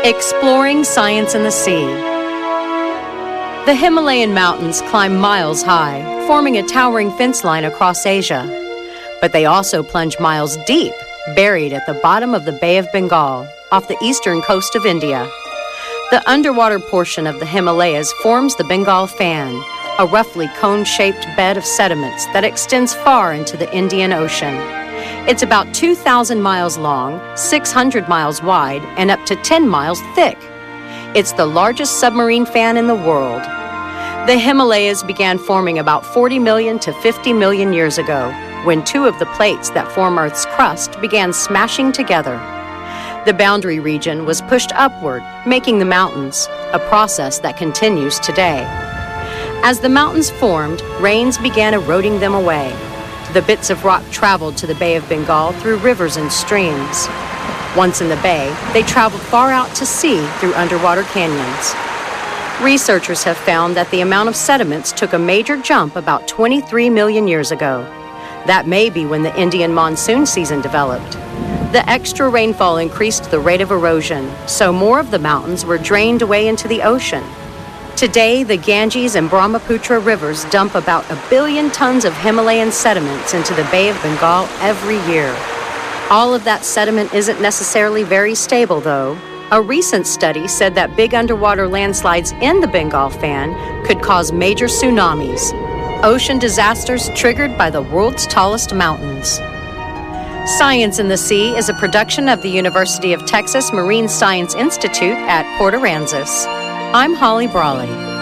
Exploring science in the sea. The Himalayan mountains climb miles high, forming a towering fence line across Asia. But they also plunge miles deep, buried at the bottom of the Bay of Bengal, off the eastern coast of India. The underwater portion of the Himalayas forms the Bengal Fan, a roughly cone-shaped bed of sediments that extends far into the Indian Ocean. It's about 2,000 miles long, 600 miles wide, and up to 10 miles thick. It's the largest submarine fan in the world. The Himalayas began forming about 40 million to 50 million years ago, when two of the plates that form Earth's crust began smashing together. The boundary region was pushed upward, making the mountains, a process that continues today. As the mountains formed, rains began eroding them away. The bits of rock traveled to the Bay of Bengal through rivers and streams. Once in the bay, they traveled far out to sea through underwater canyons. Researchers have found that the amount of sediments took a major jump about 23 million years ago. That may be when the Indian monsoon season developed. The extra rainfall increased the rate of erosion, so more of the mountains were drained away into the ocean. Today, the Ganges and Brahmaputra rivers dump about 1 billion tons of Himalayan sediments into the Bay of Bengal every year. All of that sediment isn't necessarily very stable, though. A recent study said that big underwater landslides in the Bengal Fan could cause major tsunamis, ocean disasters triggered by the world's tallest mountains. Science in the Sea is a production of the University of Texas Marine Science Institute at Port Aransas. I'm Holly Brawley.